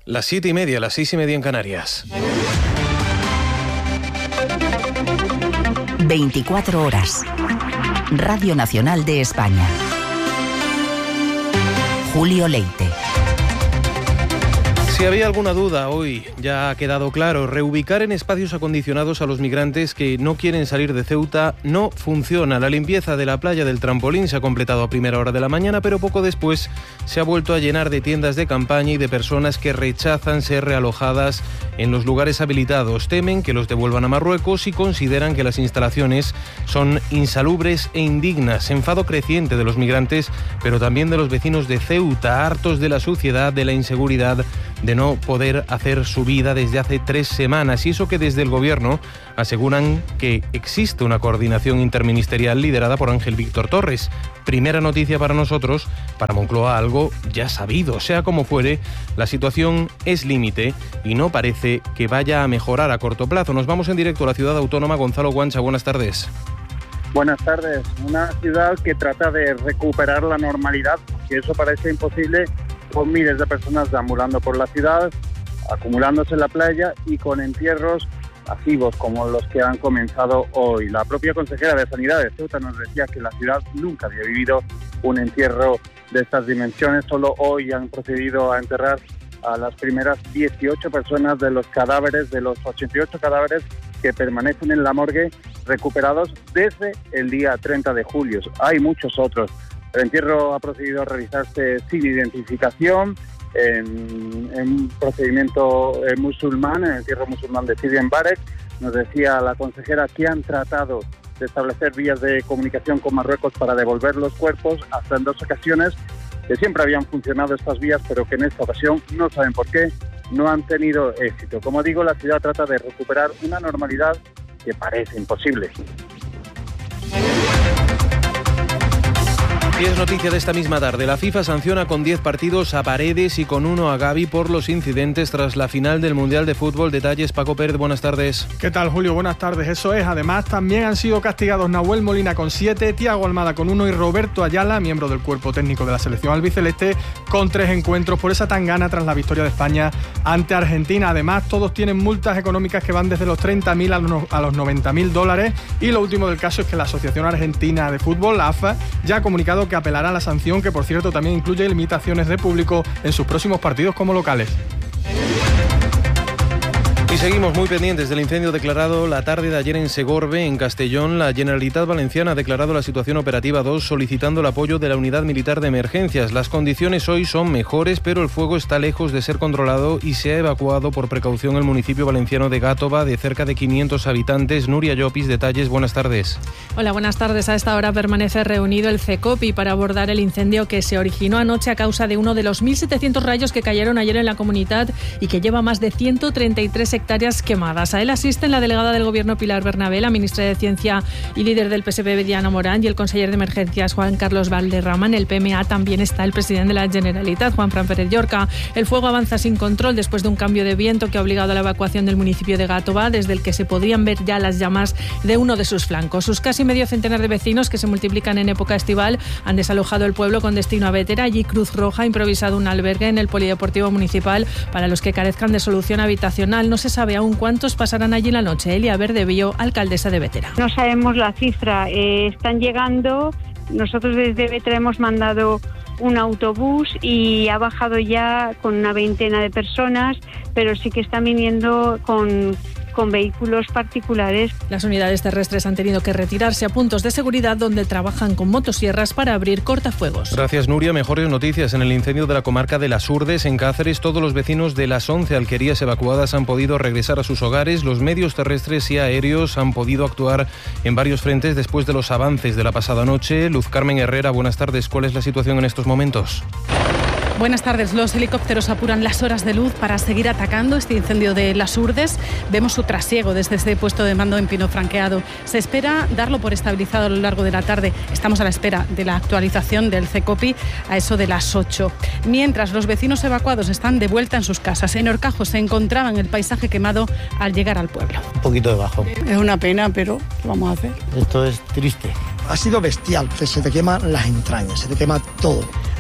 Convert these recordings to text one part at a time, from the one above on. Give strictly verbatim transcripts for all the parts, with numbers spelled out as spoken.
Las siete y media, las seis y media en Canarias. veinticuatro horas. Radio Nacional de España. Julio Leite. Si había alguna duda, hoy ya ha quedado claro. Reubicar en espacios acondicionados a los migrantes que no quieren salir de Ceuta no funciona. La limpieza de la playa del Trampolín se ha completado a primera hora de la mañana, pero poco después se ha vuelto a llenar de tiendas de campaña y de personas que rechazan ser realojadas en los lugares habilitados. Temen que los devuelvan a Marruecos y consideran que las instalaciones son insalubres e indignas. Enfado creciente de los migrantes, pero también de los vecinos de Ceuta, hartos de la suciedad, de la inseguridad, de no poder hacer su vida desde hace tres semanas. Y eso que desde el Gobierno aseguran que existe una coordinación interministerial liderada por Ángel Víctor Torres. Primera noticia para nosotros, para Moncloa algo ya sabido. Sea como fuere, la situación es límite y no parece que vaya a mejorar a corto plazo. Nos vamos en directo a la ciudad autónoma. Gonzalo Guancha, buenas tardes. Buenas tardes. Una ciudad que trata de recuperar la normalidad, que eso parece imposible, con miles de personas deambulando por la ciudad, acumulándose en la playa y con entierros masivos como los que han comenzado hoy. La propia consejera de Sanidad de Ceuta nos decía que la ciudad nunca había vivido un entierro de estas dimensiones. Solo hoy han procedido a enterrar a las primeras dieciocho personas de los cadáveres, de los ochenta y ocho cadáveres que permanecen en la morgue, recuperados desde el día treinta de julio. Hay muchos otros. El entierro ha procedido a realizarse sin identificación, en, en un procedimiento eh, musulmán, en el entierro musulmán de Sidi Mbarek. Nos decía la consejera que han tratado de establecer vías de comunicación con Marruecos para devolver los cuerpos, hasta en dos ocasiones, que siempre habían funcionado estas vías, pero que en esta ocasión, no saben por qué, no han tenido éxito. Como digo, la ciudad trata de recuperar una normalidad que parece imposible. Y es noticia de esta misma tarde. La FIFA sanciona con diez partidos a Paredes y con uno a Gavi por los incidentes tras la final del Mundial de Fútbol. Detalles, Paco Pérez, buenas tardes. ¿Qué tal, Julio? Buenas tardes. Eso es. Además, también han sido castigados Nahuel Molina con siete, Thiago Almada con uno y Roberto Ayala, miembro del cuerpo técnico de la selección albiceleste, con tres encuentros por esa tangana tras la victoria de España ante Argentina. Además, todos tienen multas económicas que van desde los treinta mil a los noventa mil dólares. Y lo último del caso es que la Asociación Argentina de Fútbol, la A F A, ya ha comunicado que apelará a la sanción, que por cierto también incluye limitaciones de público en sus próximos partidos como locales. Y seguimos muy pendientes del incendio declarado la tarde de ayer en Segorbe, en Castellón. La Generalitat Valenciana ha declarado la situación operativa dos, solicitando el apoyo de la Unidad Militar de Emergencias. Las condiciones hoy son mejores, pero el fuego está lejos de ser controlado y se ha evacuado por precaución el municipio valenciano de Gátova, de cerca de quinientos habitantes. Nuria Llopis, detalles, buenas tardes. Hola, buenas tardes. A esta hora permanece reunido el CECOPI para abordar el incendio que se originó anoche a causa de uno de los mil setecientos rayos que cayeron ayer en la comunidad y que lleva más de ciento treinta y tres hectáreas quemadas. A él asisten la delegada del Gobierno Pilar Bernabé, la ministra de Ciencia y líder del P S P Diana Morán y el conseller de Emergencias Juan Carlos Valderrama. En el P M A también está el presidente de la Generalitat, Juan Fran Pérez Llorca. El fuego avanza sin control después de un cambio de viento que ha obligado a la evacuación del municipio de Gátova, desde el que se podrían ver ya las llamas de uno de sus flancos. Sus casi medio centenar de vecinos, que se multiplican en época estival, han desalojado el pueblo con destino a Bétera. Allí Cruz Roja ha improvisado un albergue en el Polideportivo Municipal para los que carezcan de solución habitacional. No se sabe aún cuántos pasarán allí la noche. Elia Verdebío, alcaldesa de Bétera. No sabemos la cifra, eh, están llegando. Nosotros desde Bétera hemos mandado un autobús y ha bajado ya con una veintena de personas, pero sí que están viniendo con, con vehículos particulares. Las unidades terrestres han tenido que retirarse a puntos de seguridad donde trabajan con motosierras para abrir cortafuegos. Gracias, Nuria. Mejores noticias. En el incendio de la comarca de Las Urdes, en Cáceres, todos los vecinos de las once alquerías evacuadas han podido regresar a sus hogares. Los medios terrestres y aéreos han podido actuar en varios frentes después de los avances de la pasada noche. Luz Carmen Herrera, buenas tardes. ¿Cuál es la situación en estos momentos? Buenas tardes. Los helicópteros apuran las horas de luz para seguir atacando este incendio de Las Urdes. Vemos su trasiego desde este puesto de mando en Pino Franqueado. Se espera darlo por estabilizado a lo largo de la tarde. Estamos a la espera de la actualización del CECOPI a eso de las ocho. Mientras, los vecinos evacuados están de vuelta en sus casas. En Horcajo se encontraban el paisaje quemado al llegar al pueblo. Un poquito de bajón. Es una pena, pero ¿qué vamos a hacer? Esto es triste. Ha sido bestial, que se te queman las entrañas, se te quema todo.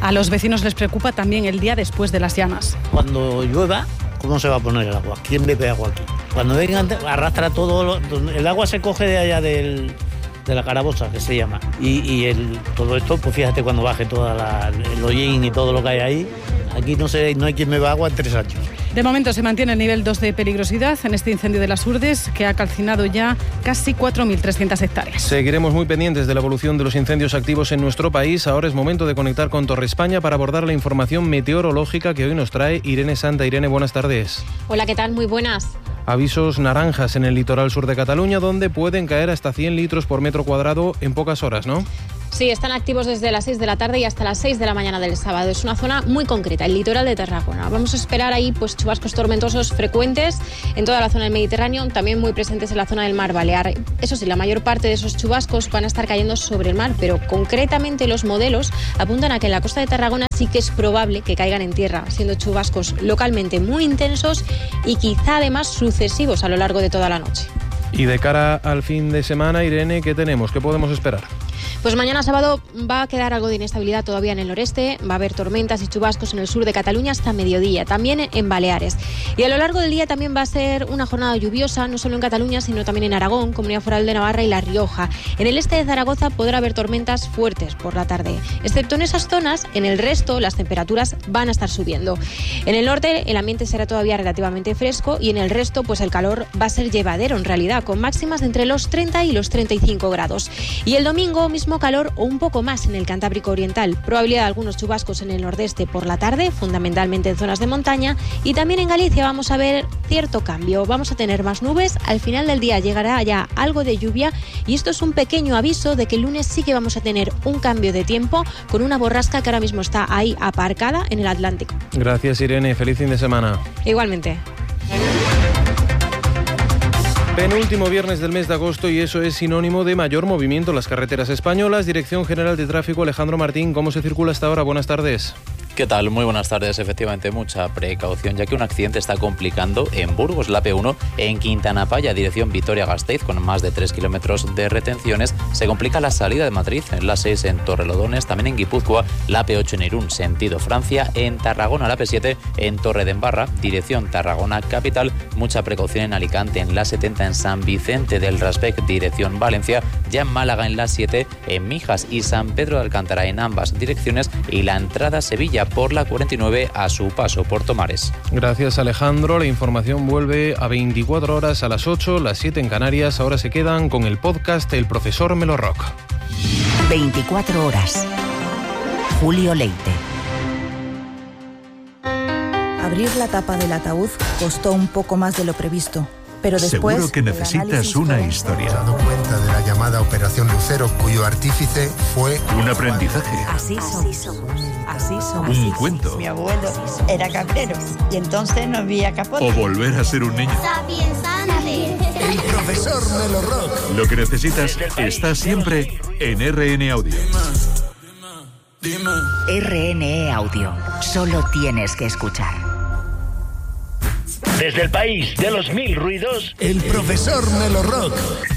A los vecinos les preocupa también el día después de las llamas. Cuando llueva, ¿cómo se va a poner el agua? ¿Quién bebe agua aquí? Cuando vengan, arrastra todo, lo, el agua se coge de allá del, de la carabosa, que se llama. Y, y el, todo esto, pues fíjate cuando baje todo el hollín y todo lo que hay ahí, aquí no, se, no hay quien beba agua en tres años. De momento se mantiene el nivel dos de peligrosidad en este incendio de las Urdes, que ha calcinado ya casi cuatro mil trescientas hectáreas. Seguiremos muy pendientes de la evolución de los incendios activos en nuestro país. Ahora es momento de conectar con Torre España para abordar la información meteorológica que hoy nos trae Irene Santa. Irene, buenas tardes. Hola, ¿qué tal? Muy buenas. Avisos naranjas en el litoral sur de Cataluña, donde pueden caer hasta cien litros por metro cuadrado en pocas horas, ¿no? Sí, están activos desde las seis de la tarde y hasta las seis de la mañana del sábado. Es una zona muy concreta, el litoral de Tarragona. Vamos a esperar ahí pues chubascos tormentosos frecuentes en toda la zona del Mediterráneo, también muy presentes en la zona del Mar Balear. Eso sí, la mayor parte de esos chubascos van a estar cayendo sobre el mar, pero concretamente los modelos apuntan a que en la costa de Tarragona sí que es probable que caigan en tierra, siendo chubascos localmente muy intensos y quizá además sucesivos a lo largo de toda la noche. Y de cara al fin de semana, Irene, ¿qué tenemos? ¿Qué podemos esperar? Pues mañana sábado va a quedar algo de inestabilidad todavía en el noreste, va a haber tormentas y chubascos en el sur de Cataluña hasta mediodía, también en Baleares. Y a lo largo del día también va a ser una jornada lluviosa, no solo en Cataluña, sino también en Aragón, Comunidad Foral de Navarra y La Rioja. En el este de Zaragoza podrá haber tormentas fuertes por la tarde. Excepto en esas zonas, en el resto las temperaturas van a estar subiendo. En el norte el ambiente será todavía relativamente fresco y en el resto pues el calor va a ser llevadero en realidad, con máximas de entre los treinta y los treinta y cinco grados. Y el domingo mismo calor o un poco más en el Cantábrico Oriental. Probabilidad de algunos chubascos en el nordeste por la tarde, fundamentalmente en zonas de montaña. Y también en Galicia vamos a ver cierto cambio. Vamos a tener más nubes. Al final del día llegará ya algo de lluvia. Y esto es un pequeño aviso de que el lunes sí que vamos a tener un cambio de tiempo con una borrasca que ahora mismo está ahí aparcada en el Atlántico. Gracias, Irene. Feliz fin de semana. Igualmente. Penúltimo viernes del mes de agosto y eso es sinónimo de mayor movimiento en las carreteras españolas. Dirección General de Tráfico, Alejandro Martín, ¿cómo se circula hasta ahora? Buenas tardes. ¿Qué tal? Muy buenas tardes. Efectivamente, mucha precaución, ya que un accidente está complicando en Burgos, la P uno, en Quintana Paya, dirección Vitoria-Gasteiz, con más de tres kilómetros de retenciones. Se complica la salida de Madrid, en la seis en Torrelodones, también en Guipúzcoa, la P ocho en Irún, sentido Francia, en Tarragona, la P siete en Torredembarra, dirección Tarragona-Capital. Mucha precaución en Alicante, en la setenta en San Vicente del Raspeig, dirección Valencia, ya en Málaga, en la siete, en Mijas y San Pedro de Alcántara, en ambas direcciones, y la entrada a Sevilla por la cuarenta y nueve a su paso por Tomares. Gracias, Alejandro. La información vuelve a veinticuatro horas a las ocho, las siete en Canarias. Ahora se quedan con el podcast El Profesor Melo Rock. veinticuatro horas. Julio Leite. Abrir la tapa del ataúd costó un poco más de lo previsto. Pero después, seguro que necesitas una historia. Se ha dado cuenta de la llamada Operación Lucero, cuyo artífice fue un aprendizaje. Así somos. Así somos. Un cuento. Mi abuelo era cabrero y entonces no había capote. O volver a ser un niño. El Profesor Melo Rock. Lo que necesitas está siempre en R N Audio. R N E Audio. Solo tienes que escuchar. Desde el país de los mil ruidos, el Profesor Melo Rock.